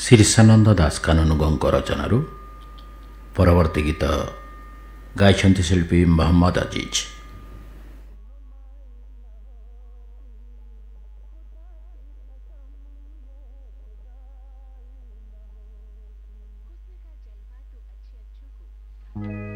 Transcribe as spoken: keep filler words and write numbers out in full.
शीर्षानंद दास कानूनगों रचनारू परवर्ती गीत गायछन्ति शिल्पी मोहम्मद अजीज।